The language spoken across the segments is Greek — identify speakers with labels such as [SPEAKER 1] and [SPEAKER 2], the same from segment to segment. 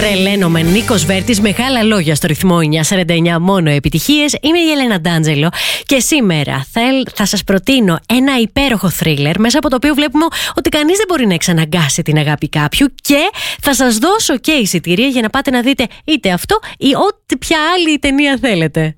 [SPEAKER 1] Τρελαίνομαι, Νίκος Βέρτης, μεγάλα λόγια στο ρυθμό 949, μόνο επιτυχίες. Είμαι η Έλενα Ντάντζελο και σήμερα θα σας προτείνω ένα υπέροχο θρίλερ μέσα από το οποίο βλέπουμε ότι κανείς δεν μπορεί να εξαναγκάσει την αγάπη κάποιου και θα σας δώσω και εισιτήρια για να πάτε να δείτε είτε αυτό ή ό,τι ποια άλλη ταινία θέλετε.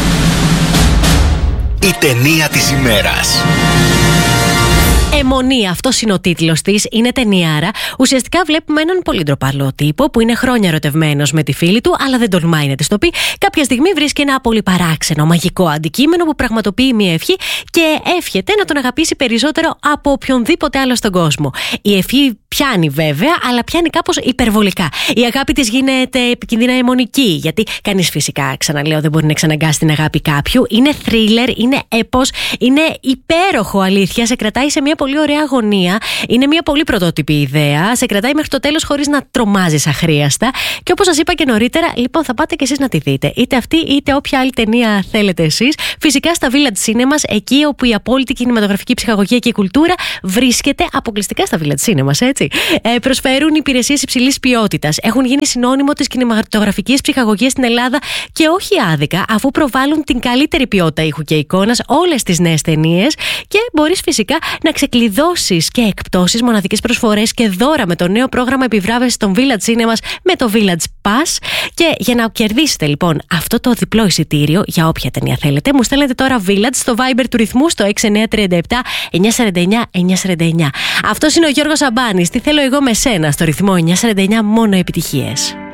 [SPEAKER 2] Η ταινία της ημέρας.
[SPEAKER 1] Αιμονή, αυτός είναι ο τίτλος της, είναι ταινιάρα. Ουσιαστικά βλέπουμε έναν πολύ ντροπαλό τύπο που είναι χρόνια ερωτευμένος με τη φίλη του, αλλά δεν τολμάει να της το πει. Κάποια στιγμή βρίσκει ένα πολύ παράξενο μαγικό αντικείμενο που πραγματοποιεί μια ευχή και εύχεται να τον αγαπήσει περισσότερο από οποιονδήποτε άλλο στον κόσμο. Η ευχή πιάνει βέβαια, αλλά πιάνει κάπως υπερβολικά. Η αγάπη της γίνεται επικίνδυνα αιμονική, γιατί κανείς φυσικά, ξαναλέω, δεν μπορεί να εξαναγκάσει την αγάπη κάποιου. Είναι θρίλερ, είναι έπος, είναι υπέροχο, αλήθεια. Σε κρατάει σε μια πολύ ωραία αγωνία. Είναι μια πολύ πρωτότυπη ιδέα. Σε κρατάει μέχρι το τέλος χωρίς να τρομάζεις αχρίαστα. Και όπως σας είπα και νωρίτερα, λοιπόν, θα πάτε κι εσείς να τη δείτε. Είτε αυτή είτε όποια άλλη ταινία θέλετε εσείς. Φυσικά στα Village Cinemas, εκεί όπου η απόλυτη κινηματογραφική ψυχαγωγία και η κουλτούρα βρίσκεται αποκλειστικά στα Village Cinemas, έτσι. Προσφέρουν υπηρεσίες υψηλής ποιότητας. Έχουν γίνει συνώνυμο της κινηματογραφικής ψυχαγωγίας στην Ελλάδα και όχι άδικα, αφού προβάλλουν την καλύτερη ποιότητα ήχου και εικόνας όλες τις νέες ταινίες και μπορείς φυσικά να ξεκλειδώσεις και εκπτώσεις, μοναδικές προσφορές και δώρα με το νέο πρόγραμμα επιβράβευσης των Village Cinemas με το Village Pass. Και για να κερδίσετε λοιπόν αυτό το διπλό εισιτήριο για όποια ταινία θέλετε, μου στέλνετε τώρα Village στο Viber του ρυθμού στο 6937 949 949. Αυτός είναι ο Γιώργος Αμπάνης. Τι θέλω εγώ με σένα στο ρυθμό 949, μόνο επιτυχίες.